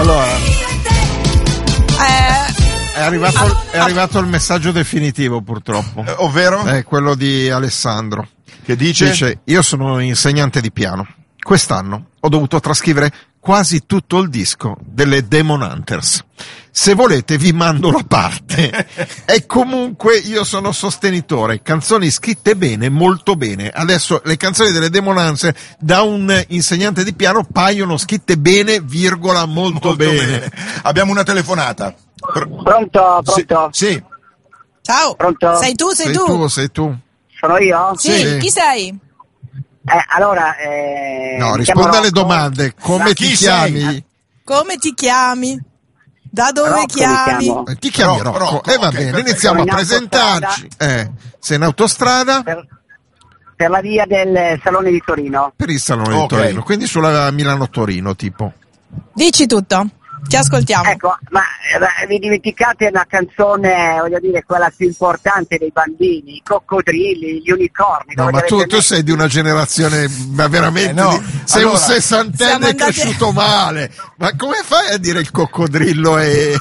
Allora, è arrivato il messaggio definitivo, purtroppo. Ovvero? È quello di Alessandro. Che dice? Io sono insegnante di piano. Quest'anno ho dovuto trascrivere quasi tutto il disco delle Demon Hunters. Se volete vi mando la parte. E comunque io sono sostenitore. Canzoni scritte bene, molto bene. Adesso le canzoni delle Demon Hunters da un insegnante di piano paiono scritte bene, virgola, molto bene. Abbiamo una telefonata. Pronto? Sì. Ciao. Pronto? Sei tu? Sei tu. Sono io? Sì. Chi sei? Allora, no, risponda alle domande. Come ti chiami? Come ti chiami? Da dove Rocco chiami? Ti chiami Rocco. Va ok, bene, iniziamo a presentarci. Sei in autostrada? Per la via del Salone di Torino. Per il Salone di Torino, quindi sulla Milano-Torino, tipo. Dici tutto. Ti ascoltiamo. Ecco, ma vi dimenticate una canzone, voglio dire, quella più importante dei bambini, i coccodrilli, gli unicorni. No, ma tu sei di una generazione, ma veramente sei un sessantenne cresciuto male. Ma come fai a dire il coccodrillo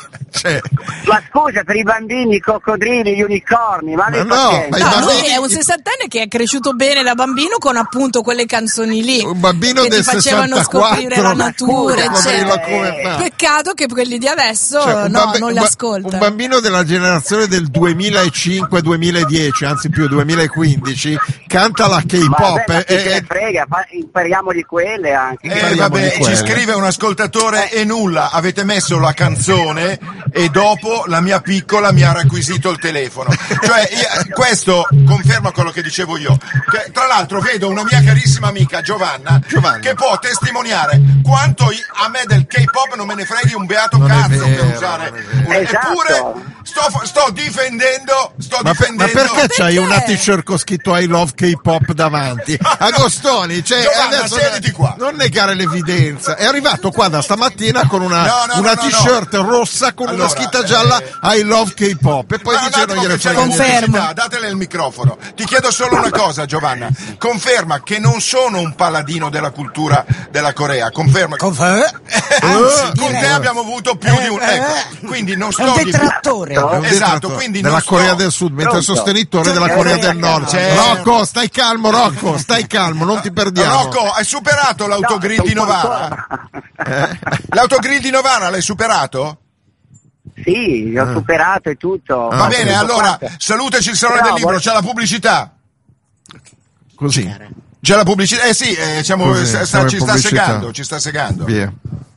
Ma scusa, per i bambini, i coccodrilli, gli unicorni, ma i bambini... lui è un sessantenne che è cresciuto bene da bambino con appunto quelle canzoni lì. Un bambino che del ti facevano 64, scoprire la natura, eccetera. Come Peccato che quelli di adesso non li ascolta. Un bambino della generazione del 2005-2010, anzi più 2015, canta la K-pop. Ma che ne frega, impariamo di quelle anche. Ci scrive un ascoltatore e nulla, avete messo la canzone e dopo la mia piccola mi ha requisito il telefono. Cioè, questo conferma quello che dicevo io. Che, tra l'altro vedo una mia carissima amica Giovanna. Che può testimoniare quanto a me del K-pop non me ne freghi un beato cazzo per usare. Eppure sto difendendo. Ma perché c'hai una t-shirt con scritto I love K-pop davanti? Agostoni, Giovanna, adesso sediti qua. Non negare l'evidenza. È arrivato qua da stamattina con una t-shirt rossa con una scritta gialla I love K-pop e poi dice non gliene frega. Conferma. Datele il microfono. Ti chiedo solo una cosa, Giovanna. Conferma che non sono un paladino della cultura della Corea. Conferma. Anzi, con te abbiamo avuto più di un. Ecco, quindi non sto. È un detrattore. Esatto, quindi della Corea del Sud, mentre sostenitore della Corea del Nord. Rocco, stai calmo, non ti perdiamo. Rocco, hai superato l'autogrill di Novara? L'autogrill di Novara l'hai superato? Sì, ho superato e tutto. Va bene, allora salutaci il Salone del Libro, c'è la pubblicità. Così. C'è la pubblicità? Sì, ci sta segando. Via.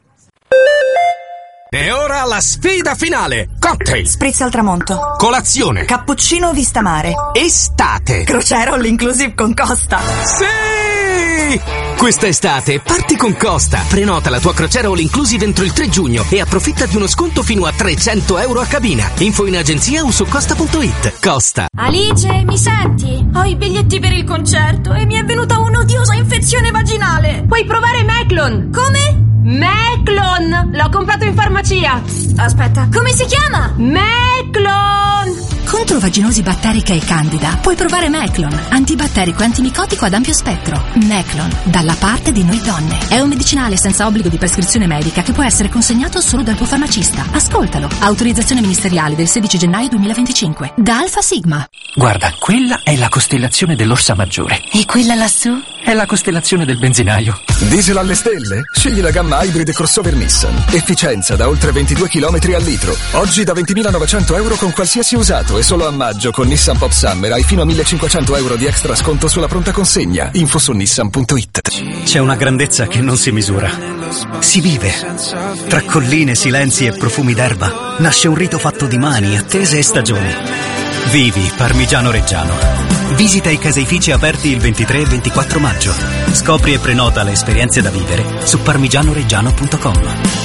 E ora la sfida finale. Cocktail, spritz al tramonto, colazione, cappuccino vista mare, estate, crociera all inclusive con Costa. Sì! Questa estate parti con Costa. Prenota la tua crociera all inclusive entro il 3 giugno e approfitta di uno sconto fino a €300 a cabina. Info in agenzia o su costa.it. Costa. Alice, mi senti? Ho i biglietti per il concerto e mi è venuta un'odiosa infezione vaginale. Puoi provare Meclon. Come? Meclon! L'ho comprato in farmacia. Aspetta, come si chiama? Meclon! Contro vaginosi batterica e candida puoi provare Meclon, antibatterico e antimicotico ad ampio spettro. Meclon, dalla parte di noi donne. È un medicinale senza obbligo di prescrizione medica che può essere consegnato solo dal tuo farmacista. Ascoltalo. Autorizzazione ministeriale del 16 gennaio 2025. Da Alfa Sigma. Guarda, quella è la costellazione dell'Orsa Maggiore. E quella lassù? È la costellazione del benzinaio. Diesel alle stelle? Scegli la gamma Hybrid crossover Nissan. Efficienza da oltre 22 km al litro. Oggi da €20.900 con qualsiasi usato e solo a maggio con Nissan Pop Summer hai fino a €1.500 di extra sconto sulla pronta consegna. Info su nissan.it. C'è una grandezza che non si misura. Si vive. Tra colline, silenzi e profumi d'erba nasce un rito fatto di mani, attese e stagioni. Vivi Parmigiano Reggiano. Visita i caseifici aperti il 23 e 24 maggio. Scopri e prenota le esperienze da vivere su parmigianoreggiano.com.